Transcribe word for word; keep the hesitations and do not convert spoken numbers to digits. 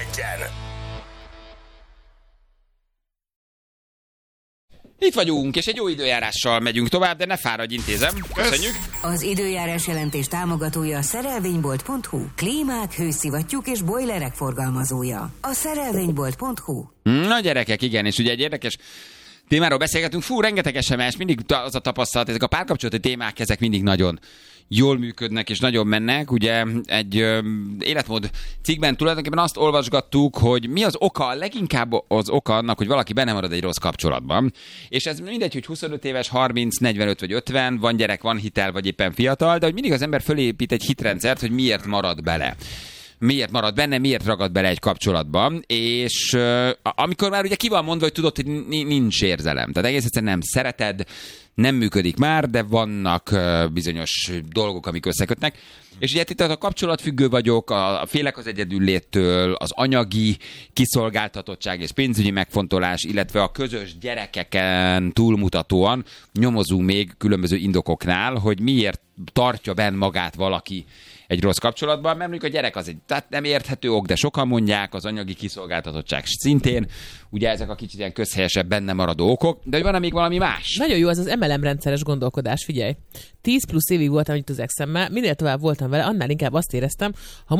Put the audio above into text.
egyen. Itt vagyunk, és egy jó időjárással megyünk tovább, de ne fáradj, intézem. Köszönjük. Az időjárás jelentés támogatója a szerelvénybolt pont hu. Klímák, hőszivattyúk és bojlerek forgalmazója. A szerelvénybolt pont hu. Na gyerekek, igen, és ugye egy érdekes témáról beszélgetünk. Fú, rengeteg es em es, mindig az a tapasztalat, ezek a párkapcsolati témák, ezek mindig nagyon jól működnek és nagyon mennek. Ugye egy ö, életmód cikkben tulajdonképpen azt olvasgattuk, hogy mi az oka, leginkább az oka annak, hogy valaki benne marad egy rossz kapcsolatban. És ez mindegy, hogy huszonöt éves, harminc, negyvenöt vagy ötven, van gyerek, van hitel, vagy éppen fiatal, de hogy mindig az ember fölépít egy hitrendszert, hogy miért marad bele. Miért marad benne, miért ragad bele egy kapcsolatban, és uh, amikor már ugye ki van mondva, hogy tudod, hogy nincs érzelem, tehát egész egyszerűen nem szereted, nem működik már, de vannak uh, bizonyos dolgok, amik összekötnek, és ugye itt a kapcsolatfüggő vagyok, a, a félek az egyedülléttől, az anyagi kiszolgáltatottság és pénzügyi megfontolás, illetve a közös gyerekeken túlmutatóan nyomozunk még különböző indokoknál, hogy miért tartja benn magát valaki egy rossz kapcsolatban, mert mondjuk a gyerek az egy, tehát nem érthető ok, de sokan mondják, az anyagi kiszolgáltatottság szintén, ugye ezek a kicsit ilyen közhelyesebb benne maradó okok, de van még valami más? Nagyon jó az az em el em rendszeres gondolkodás, figyelj. tíz plusz évig voltam itt az exemmel, minél tovább voltam vele, annál inkább azt éreztem, ha